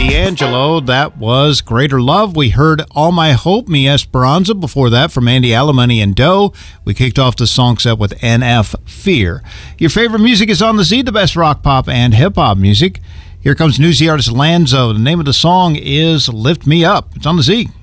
D'Angelo. That was Greater Love. We heard All My Hope, Mi Esperanza. Before that, from Andy Alemany and Doe. We kicked off the song set with NF Fear. Your favorite music is on the Z, the best rock, pop, and hip-hop music. Here comes Newsy artist Lanzo. The name of the song is Lift Me Up. It's on the Z.